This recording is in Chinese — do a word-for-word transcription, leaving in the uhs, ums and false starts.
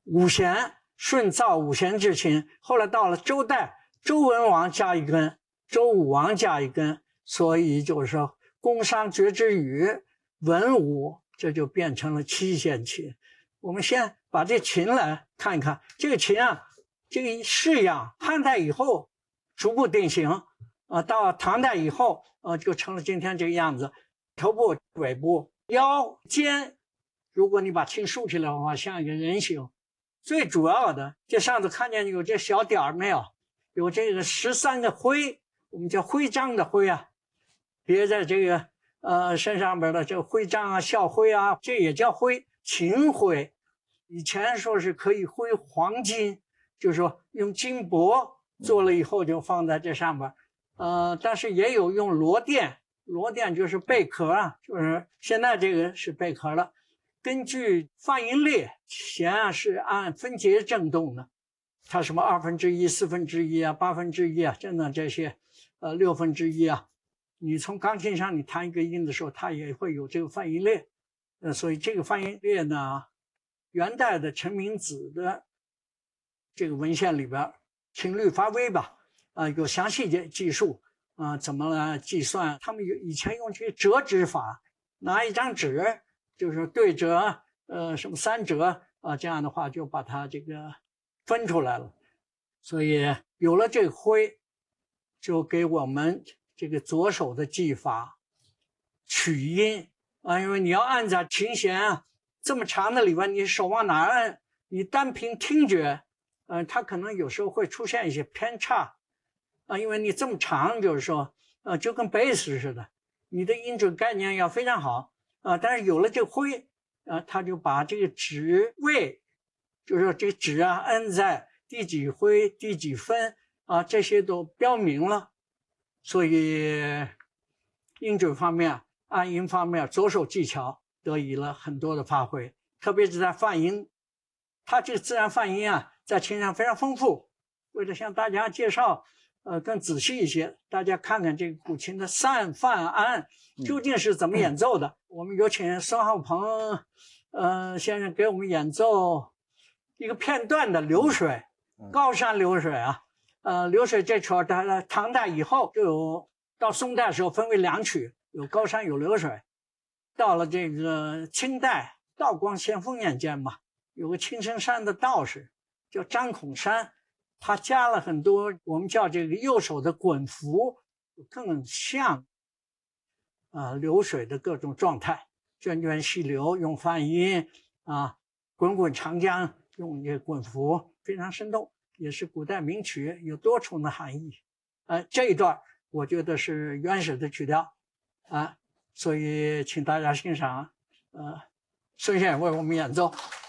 五弦，舜造五弦之琴。后来到了周代，周文王加一根，周武王加一根，所以就是说宫商角徵羽文武，这就变成了七弦琴。我们先把这琴来看一看，这个琴啊，这个式样，汉代以后逐步定型啊，到唐代以后，呃，就成了今天这个样子。头部、尾部、腰、肩，如果你把琴竖起来的话，像一个人形。最主要的，这上头看见有这小点儿没有？有这个十三个徽，我们叫徽章的徽啊，别在这个呃身上边的这个徽章啊、校徽啊，这也叫徽，秦徽。以前说是可以徽黄金，就是说用金箔做了以后就放在这上边，呃，但是也有用螺钿，螺钿就是贝壳啊，就是现在这个是贝壳了。根据泛音列，弦啊是按分节振动的，它什么二分之一、四分之一啊、八分之一啊，真的这些，呃，六分之一啊，你从钢琴上你弹一个音的时候，它也会有这个泛音列，呃，所以这个泛音列呢，元代的陈明子的这个文献里边，琴律发微吧，啊、呃，有详细的技术啊、呃，怎么来计算？他们有以前用这个折纸法，拿一张纸。就是对折，呃，什么三折啊，这样的话就把它这个分出来了。所以有了这个徽，就给我们这个左手的技法取音啊，因为你要按在琴弦啊这么长的里边，你手往哪按，你单凭听觉，呃，它可能有时候会出现一些偏差啊，因为你这么长，就是说，呃，就跟贝斯似的，你的音准概念要非常好。啊，但是有了这个徽，啊，他就把这个指位，就是说这个指啊，摁在第几徽、第几分啊，这些都标明了，所以音准方面、按音方面，左手技巧得以了很多的发挥，特别是在泛音，它这个自然泛音啊，在琴上非常丰富。为了向大家介绍，呃，更仔细一些，大家看看这个古琴的散、泛、安究竟是怎么演奏的。嗯、我们有请孙浩鹏，呃，先生给我们演奏一个片段的《流水》，高山流水啊，呃，流水这曲儿，它唐代以后就有，到宋代的时候分为两曲，有高山有流水。到了这个清代道光咸丰年间吧，有个青城山的道士叫张孔山。他加了很多我们叫这个右手的滚符，更像啊、呃、流水的各种状态，涓涓细流用泛音啊，滚滚长江用这个滚符，非常生动，也是古代名曲，有多重的含义。呃，这一段我觉得是原始的曲调啊，所以请大家欣赏，呃，孙先生为我们演奏。